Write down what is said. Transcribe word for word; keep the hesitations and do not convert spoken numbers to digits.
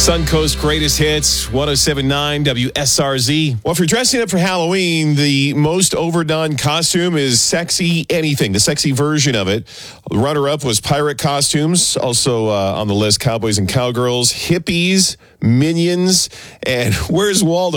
Suncoast Greatest Hits, one oh seven point nine W S R Z. Well, if you're dressing up for Halloween, the most overdone costume is Sexy Anything, the sexy version of it. The runner-up was pirate costumes. Also uh, on the list, cowboys and cowgirls, hippies, minions, and Where's Waldo?